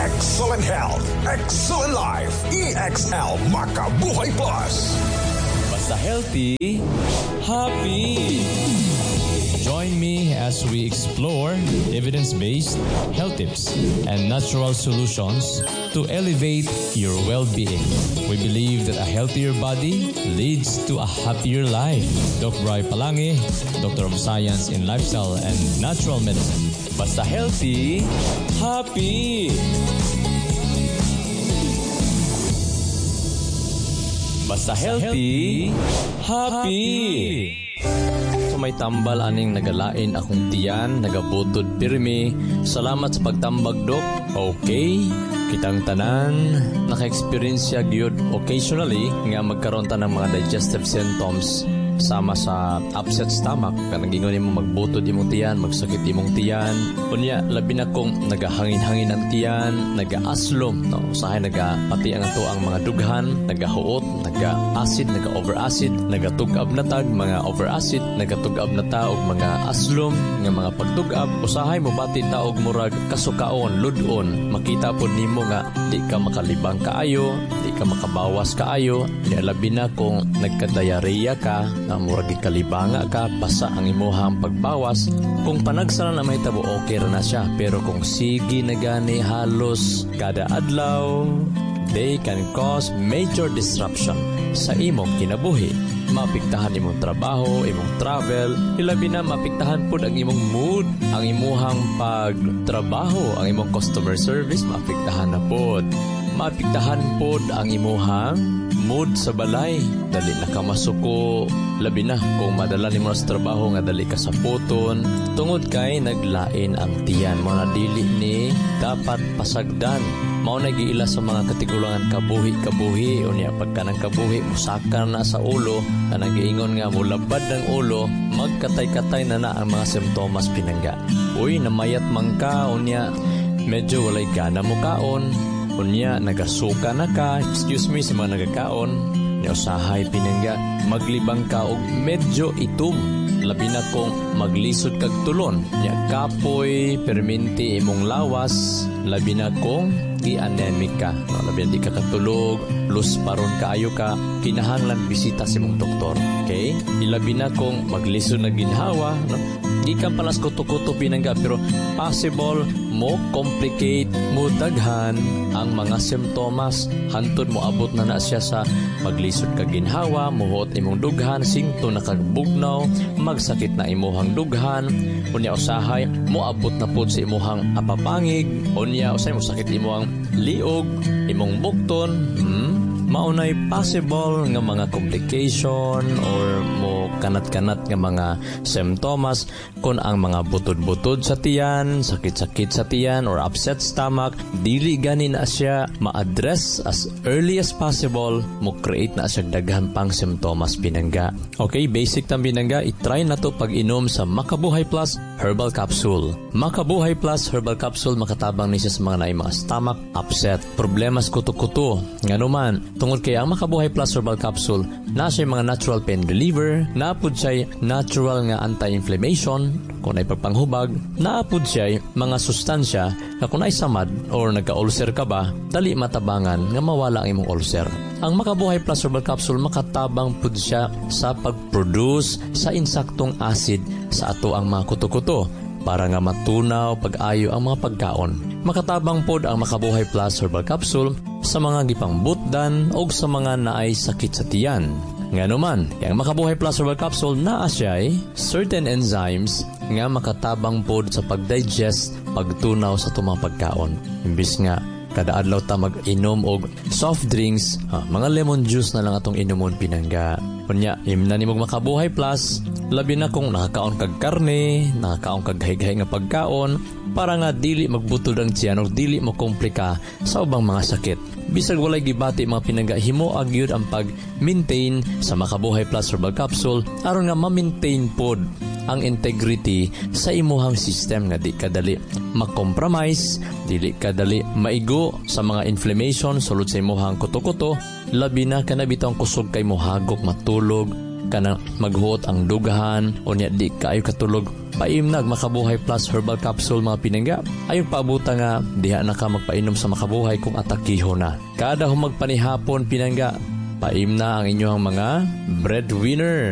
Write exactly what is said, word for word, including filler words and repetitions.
Excellent health, excellent life. E X L Makabuhay Plus. Basta healthy, happy. Join me as we explore evidence-based health tips and natural solutions to elevate your well-being. We believe that a healthier body leads to a happier life. Doctor Bri Palangi, Doctor of Science in Lifestyle and Natural Medicine. Basta healthy, happy. Basta healthy, happy. May tambal aning nagalain akong tiyan, nagabutod pirmi. Salamat sa pagtambag, Dok. Okay, kitang tanan naka-experience siya gyud occasionally nga magkaroon ta ng mga digestive symptoms sama sa upset stomach, kanang gingon nimo magbutod imong tiyan, magsakit imong tiyan. Unya labi na kong nagahangin-hangin ang tiyan, nagaaslom, no, usahay nagapati ang ato ang mga dughan, nagahuot, naga-acid, naga-over-acid, nagatugab na tag mga over-acid, nagatugab na ta og mga aslom nga mga pagtugab. Usahay mo bati ta og murag kasukaon, ludon. Makita pod nimo nga di ka makalibang kaayo, di ka makabawas kaayo. Di labi na kung nagka-diarrhea ka, na murag kalibanga ka, basa ang imuhang pagbawas. Kung panagsalan na may tabo, okay na siya. Pero kung sige na gani halos kada adlaw, they can cause major disruption sa imong kinabuhi. Mapiktahan imong trabaho, imong travel, ilabi na mapiktahan pod ang imong mood, ang imuhang pagtrabaho, ang imong customer service, mapiktahan na pod. Mapiktahan pod ang imuhang mood sa balay, dali na ka masuko, labi na kung madala nimo sa trabaho nga dali ka sa puton, tungod kay naglain ang tiyan mo na dili ni dapat pasagdan. Mao na giila sa mga katigulangan kabuhi-kabuhi, unya pagka nang kabuhi musaka na sa ulo, kanang giingon nga mulabad ng ulo, magkatay-katay na na ang mga simptomas pinangga. Uy, namayat man ka, unya medyo walay gana mo kaon. Unya, nagasuka na ka, excuse me sa mga nagakaon, niusahay pinangga, maglibang ka og medyo itom, labi na kung maglisod kag tulon, nya kapoy, perminti imong lawas, labi na kung i-anemic ka, no, labi na di ka katulog, lusparon kaayo ka, kinahanglan bisita sa imong doktor, okay? Ilabi na kung maglisod na ginhawa, no? Di ka palas kuto-kuto pinangga, pero possible mo complicate mo daghan ang mga simptomas hantod mo abot na na siya sa maglisod ka ginhawa, muhot imong dughan, singto na kagbugnaw, magsakit na imuhang dughan, unya usahay mo abot na pud sa imuhang apapangig, unya usahay mo sakit imuhang liog, imong bukton, hmm? Maunay possible nga mga complication or mo kanat-kanat nga mga symptoms kung ang mga butod-butod sa tiyan, sakit-sakit sa tiyan or upset stomach, dili gani na siya ma-address as early as possible, mo create na siya daghan pang symptoms pinangga. Okay, basic tang pinangga, i-try na to pag-inom sa Makabuhay Plus Herbal Capsule. Makabuhay Plus Herbal Capsule makatabang ni siya sa mga naay mga stomach upset, problemas kuto-kuto, nga naman tungod kay ang Makabuhay Plus Herbal Capsule na siya mga natural pain reliever, naapod siya natural nga anti-inflammation kung ay pagpanghubag, naapod siya mga sustansya na kung ay samad or nagka-ulcer ka ba, dali matabangan nga mawala ang imong ulcer. Ang Makabuhay Plus Herbal Capsule makatabang pud siya sa pag-produce sa insaktong acid sa ato ang mga kuto-kuto para nga matunaw pag-ayo ang mga pagkaon. Makatabang pod ang Makabuhay Plus Herbal Capsule sa mga gipangbutdan o sa mga naay sakit sa tiyan. Nga naman, ang Makabuhay Plus Herbal Capsule naa siya ay certain enzymes nga makatabang pod sa pag-digest, pagtunaw sa tumang pagkaon. Imbis nga kada adlaw ta mag-inom og soft drinks, ha, mga lemon juice na lang atong inomon pinangga. Kunya, imna ni mong Makabuhay Plus, labi na kung nakakaon kag karne, nakakaon kag highay nga pagkaon, para nga dili magbutod ang tiyan o dili mo komplika sa ubang mga sakit. Bisag walay gibati mga pinangga, himo agyud ang pag-maintain sa Makabuhay Plus Herbal Capsule aron nga ma-maintain pod ang integrity sa imuhang system nga di kadali mag-compromise, dili kadali maigo sa mga inflammation sulod sa imuhang kuto-kuto, labi na kanabitang kusog kay mohagok matulog, kana maghuot ang dugahan, o niya di kaayo katulog, Paimnag Makabuhay Plus Herbal Capsule mga pinangga. Ayong paabuta nga, diha na ka magpainom sa Makabuhay kung atakiho na. Kada humagpanihapon pinangga, paimna ang inyong mga breadwinner.